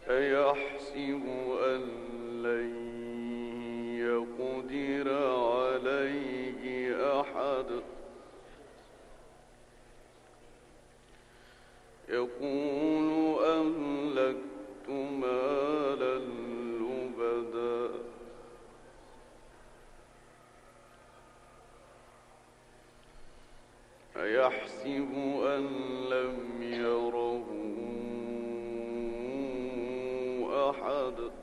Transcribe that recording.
أيحسب أن لن يقدر عليه أحد يقول أهلكت مالا لبدا أيحسب أن لم يره أحد